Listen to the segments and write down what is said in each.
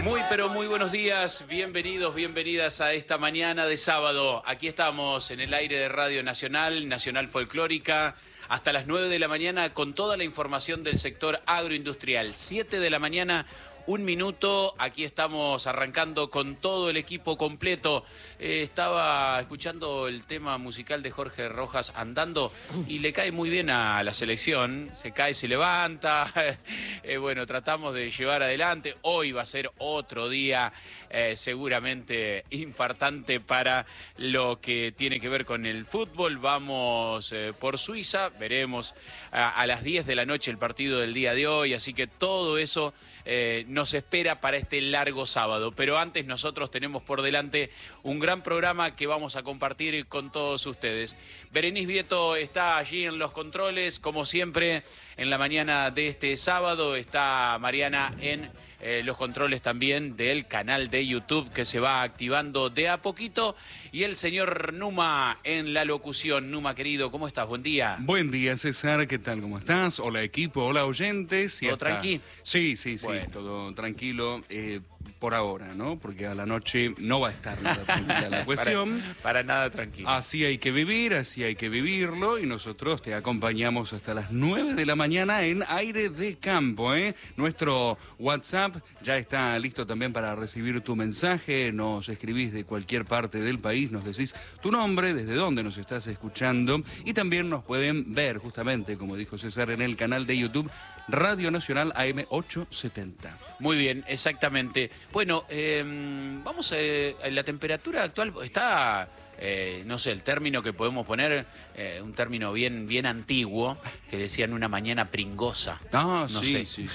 Muy, pero muy buenos días, bienvenidos, bienvenidas a esta mañana de sábado. Aquí estamos en el aire de Radio Nacional, Nacional Folclórica, hasta las 9 de la mañana con toda la información del sector agroindustrial. 7 de la mañana, 1 minuto, aquí estamos arrancando con todo el equipo completo. Estaba escuchando el tema musical de Jorge Rojas, Andando, y le cae muy bien a la selección. Se cae, se levanta. Bueno, tratamos de llevar adelante. Hoy va a ser otro día seguramente infartante para lo que tiene que ver con el fútbol. Vamos por Suiza, veremos a las 10 de la noche el partido del día de hoy, así que todo eso nos espera para este largo sábado. Pero antes nosotros tenemos por delante un gran programa que vamos a compartir con todos ustedes. Berenice Vieto está allí en los controles, como siempre, en la mañana de este sábado. Está Mariana en los controles también del canal de YouTube que se va activando de a poquito. Y el señor Numa en la locución. Numa, querido, ¿cómo estás? Buen día. Buen día, César. ¿Qué tal? ¿Cómo estás? Hola, equipo. Hola, oyentes. ¿Todo tranqui? Sí, Bueno. todo tranquilo. Por ahora, ¿no? Porque a la noche no va a estar nada tranquila la cuestión. Para nada tranquilo. Así hay que vivir, así hay que vivirlo, y nosotros te acompañamos hasta las 9 de la mañana en Aire de Campo, ¿eh? Nuestro WhatsApp ya está listo también para recibir tu mensaje. Nos escribís de cualquier parte del país, nos decís tu nombre, desde dónde nos estás escuchando, y también nos pueden ver, justamente, como dijo César, en el canal de YouTube Radio Nacional AM 870. Muy bien, exactamente. Bueno, vamos a la temperatura actual está, no sé, el término que podemos poner, un término bien antiguo, que decían una mañana pringosa. Ah, no sí, sé. sí.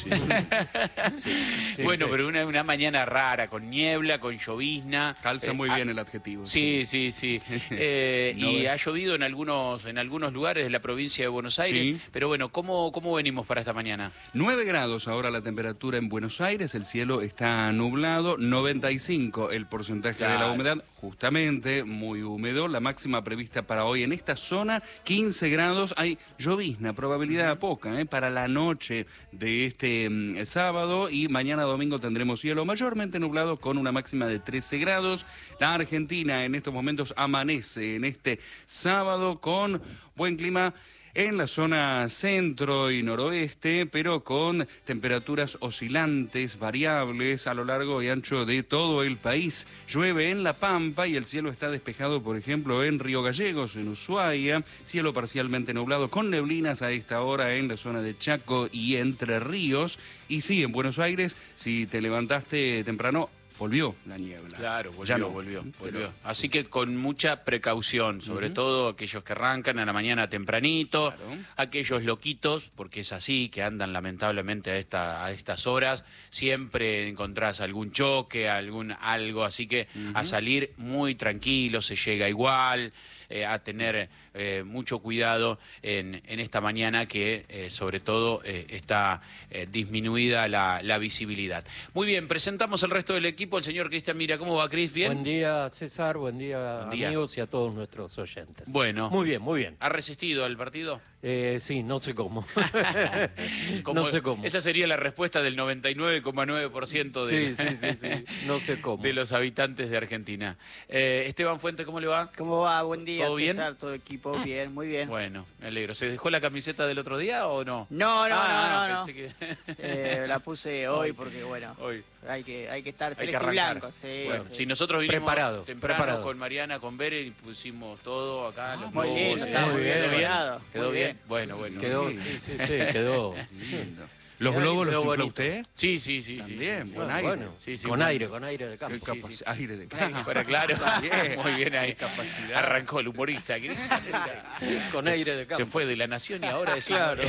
Sí, bueno, pero una mañana rara, con niebla, con llovizna. Calza muy bien el adjetivo. Sí. Y ha llovido en algunos lugares de la provincia de Buenos Aires. Sí. Pero bueno, ¿cómo venimos para esta mañana? 9 grados ahora la temperatura en Buenos Aires, el cielo está nublado, 95 el porcentaje de la humedad, justamente muy húmedo. La máxima prevista para hoy en esta zona, 15 grados, hay llovizna, probabilidad poca, para la noche de este sábado, y mañana domingo tendremos cielo mayormente nublado con una máxima de 13 grados. La Argentina en estos momentos amanece en este sábado con buen clima en la zona centro y noroeste, pero con temperaturas oscilantes, variables a lo largo y ancho de todo el país. Llueve en La Pampa y el cielo está despejado, por ejemplo, en Río Gallegos, en Ushuaia. Cielo parcialmente nublado con neblinas a esta hora en la zona de Chaco y Entre Ríos. Y sí, en Buenos Aires, si te levantaste temprano, volvió la niebla. Claro, volvió, Ya no, volvió. pero Así que con mucha precaución, sobre todo aquellos que arrancan a la mañana tempranito, Claro. aquellos loquitos, porque es así, que andan lamentablemente a estas horas, siempre encontrás algún choque, algo, así que a salir muy tranquilo, se llega igual, a tener mucho cuidado en esta mañana que sobre todo está disminuida la visibilidad. Muy bien, presentamos el resto del equipo, el señor Cristian Mira. ¿Cómo va, Cris? ¿Bien? Buen día, César, buen día, Buen día. amigos, y a todos nuestros oyentes. Bueno. Muy bien, muy bien. ¿Ha resistido al partido? Sí, no sé cómo. Como- No sé cómo. Esa sería la respuesta del 99,9% Sí, no sé cómo. de los habitantes de Argentina. Esteban Fuente, ¿cómo le va? ¿Cómo va? Buen día, ¿Todo bien? César, todo equipo, bien, muy bien. Bueno, me alegro. ¿Se dejó la camiseta del otro día o no? No, Pensé que... La puse hoy porque, bueno, Hoy. hay que estar Hay que celeste y arrancar. blanco. Sí, Bueno, sí. si nosotros vinimos Preparado, temprano preparado. con Mariana, con Bere, y pusimos todo acá. Los muy globos, lindo, y está todo. muy bien ¿Quedó decorado, ¿Quedó muy bien? bien. Bueno. Quedó, sí, quedó. Lindo. ¿Los globos los Quedó infla bonito. usted? Sí. También, sí. buen aire. Bueno, Sí, con aire de campo. Qué sí. aire de campo. Fuera claro. Bien. Muy bien ahí. Qué capacidad. Arrancó el humorista. Con aire de campo. Se fue de La Nación y ahora es Claro.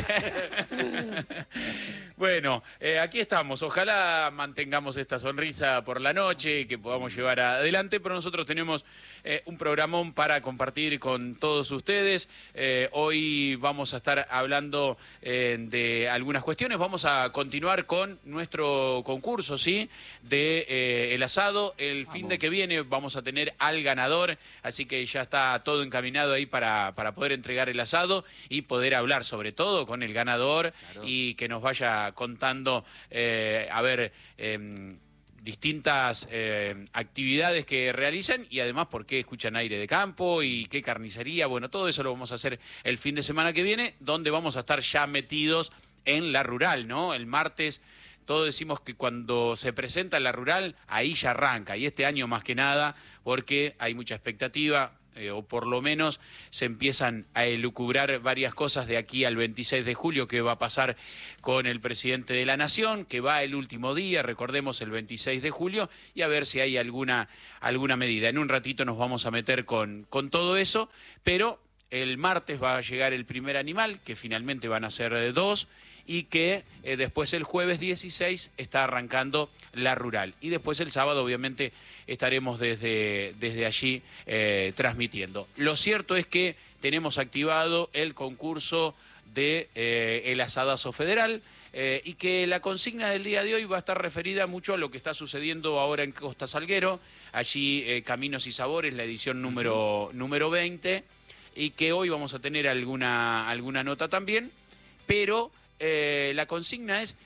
Bueno, aquí estamos. Ojalá mantengamos esta sonrisa por la noche, que podamos llevar adelante, pero nosotros tenemos un programón para compartir con todos ustedes. Hoy vamos a estar hablando de algunas cuestiones. Vamos a continuar con nuestro concurso, ¿sí? De el asado. El fin de que viene vamos a tener al ganador, así que ya está todo encaminado ahí para poder entregar el asado y poder hablar sobre todo con el ganador. Claro. Y que nos vaya contando, distintas actividades que realizan y además por qué escuchan Aire de Campo y qué carnicería. Bueno, todo eso lo vamos a hacer el fin de semana que viene, donde vamos a estar ya metidos en la rural, ¿no? El martes, todos decimos que cuando se presenta la rural, ahí ya arranca. Y este año más que nada, porque hay mucha expectativa, o por lo menos se empiezan a elucubrar varias cosas de aquí al 26 de julio, que va a pasar con el presidente de la Nación, que va el último día, recordemos el 26 de julio, y a ver si hay alguna medida. En un ratito nos vamos a meter con todo eso, pero el martes va a llegar el primer animal, que finalmente van a ser 2, y que después el jueves 16 está arrancando la rural. Y después el sábado obviamente estaremos desde allí transmitiendo. Lo cierto es que tenemos activado el concurso de el Asadazo Federal y que la consigna del día de hoy va a estar referida mucho a lo que está sucediendo ahora en Costa Salguero, allí Caminos y Sabores, la edición número 20, y que hoy vamos a tener alguna nota también, pero la consigna es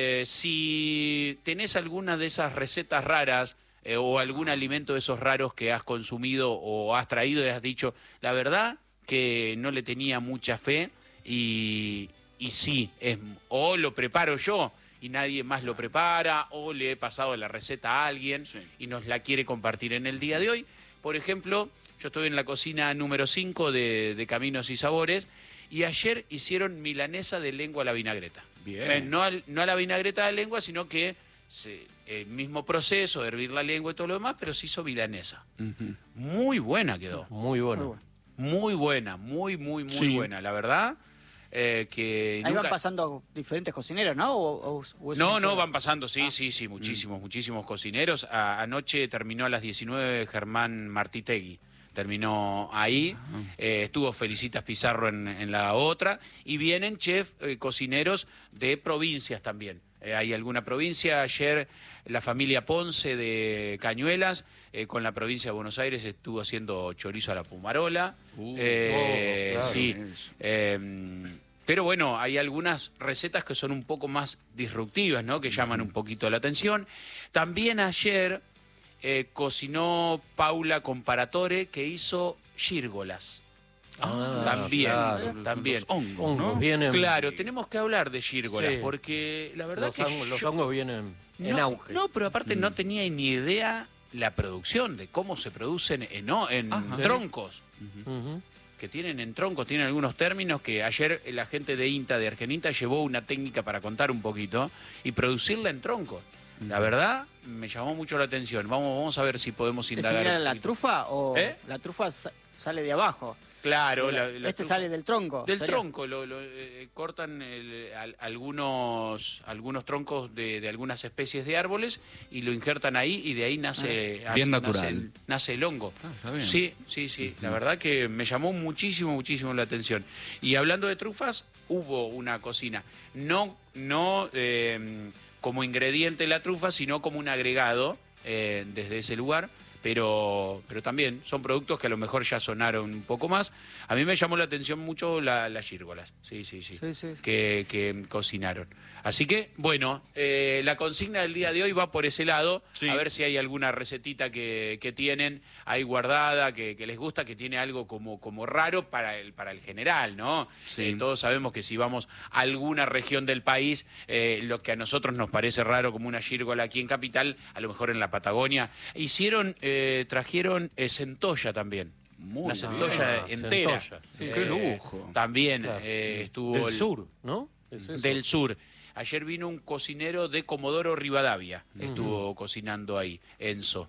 si tenés alguna de esas recetas raras o algún alimento de esos raros que has consumido o has traído y has dicho, la verdad que no le tenía mucha fe y sí, o lo preparo yo y nadie más lo prepara, o le he pasado la receta a alguien y nos la quiere compartir en el día de hoy. Por ejemplo, yo estoy en la cocina número 5 de Caminos y Sabores, y ayer hicieron milanesa de lengua a la vinagreta. Bien. No a la vinagreta de lengua, sino que el mismo proceso de hervir la lengua y todo lo demás, pero se hizo milanesa. Muy buena quedó. Muy bueno. Muy buena, muy buena. La verdad que Ahí nunca... van pasando diferentes cocineros, ¿no? ¿O es No, van pasando, sí, muchísimos cocineros. Anoche terminó a las 19 Germán Martitegui. Terminó ahí, estuvo Felicitas Pizarro en la otra, y vienen cocineros de provincias también. Hay alguna provincia, ayer la familia Ponce de Cañuelas, con la provincia de Buenos Aires estuvo haciendo chorizo a la pumarola. Claro. Sí. Pero bueno, hay algunas recetas que son un poco más disruptivas, ¿no? Que llaman un poquito la atención. También ayer... cocinó Paula Comparatore, que hizo gírgolas. También. Los hongos, Hongos ¿no? vienen... Claro, tenemos que hablar de gírgolas, Sí. porque la verdad Los hongos vienen en auge. No, pero aparte no tenía ni idea la producción, de cómo se producen en troncos. Ujú. Que tienen en troncos, tienen algunos términos que ayer la gente de INTA, de Argeninta, llevó una técnica para contar un poquito y producirla en troncos. La verdad, me llamó mucho la atención. Vamos a ver si podemos ¿Te indagar. similar a un la poquito. trufa o ¿Eh? la trufa sale de abajo? Claro, Este trufa. sale del tronco. Del ¿sería? tronco, cortan algunos troncos de algunas especies de árboles y lo injertan ahí y de ahí nace, Bien natural. nace el hongo. Está bien. Sí, la verdad que me llamó muchísimo la atención. Y hablando de trufas, hubo una cocina, no como ingrediente la trufa, sino como un agregado desde ese lugar. Pero también son productos que a lo mejor ya sonaron un poco más. A mí me llamó la atención mucho las gírgolas, sí. Que cocinaron. Así que, bueno, la consigna del día de hoy va por ese lado, Sí. a ver si hay alguna recetita que tienen ahí guardada, que les gusta, que tiene algo como raro para el general, ¿no? Sí. Todos sabemos que si vamos a alguna región del país, lo que a nosotros nos parece raro como una gírgola aquí en Capital, a lo mejor en la Patagonia, trajeron centolla también. Muy una bien. centolla entera. Centolla, sí. Qué lujo. También Claro. estuvo... Del sur, ¿no? ¿Es eso? Del sur. Ayer vino un cocinero de Comodoro Rivadavia, estuvo cocinando ahí, Enzo,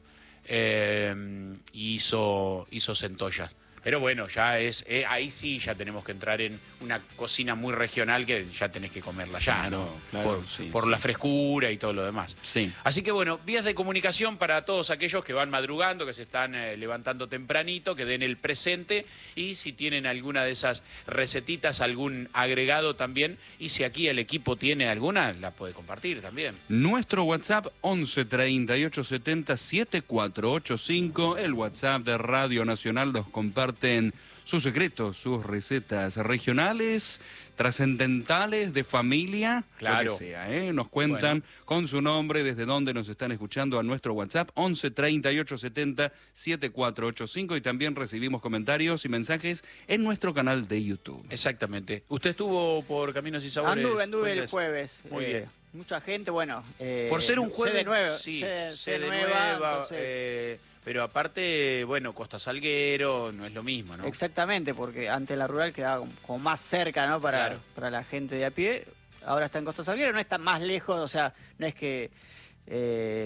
y hizo centollas. Pero bueno, ya ahí sí ya tenemos que entrar en una cocina muy regional que ya tenés que comerla ya, ¿no? Claro, por la frescura y todo lo demás. Sí. Así que bueno, vías de comunicación para todos aquellos que van madrugando, que se están levantando tempranito, que den el presente, y si tienen alguna de esas recetitas, algún agregado también, y si aquí el equipo tiene alguna, la puede compartir también. Nuestro WhatsApp 11 38 70 7485, el WhatsApp de Radio Nacional nos comparte comparten sus secretos, sus recetas regionales, trascendentales, de familia, Claro. lo que sea, ¿eh? Nos cuentan con su nombre, desde dónde nos están escuchando a nuestro WhatsApp, 11 38 70 7485, y también recibimos comentarios y mensajes en nuestro canal de YouTube. Exactamente. ¿Usted estuvo por Caminos y Sabores? Anduve el Cuéntese. jueves. Muy bien. Mucha gente, bueno. Por ser un jueves, sede nueva, sí, sede nueva, entonces, pero aparte, bueno, Costa Salguero no es lo mismo, ¿no? exactamente, porque antes la rural quedaba como más cerca, ¿no? Claro. Para la gente de a pie. Ahora está en Costa Salguero, no está más lejos, o sea, no es que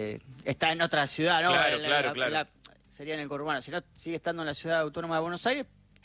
está en otra ciudad, ¿no? Claro, claro. Sería en el conurbano, sino sigue estando en la ciudad autónoma de Buenos Aires,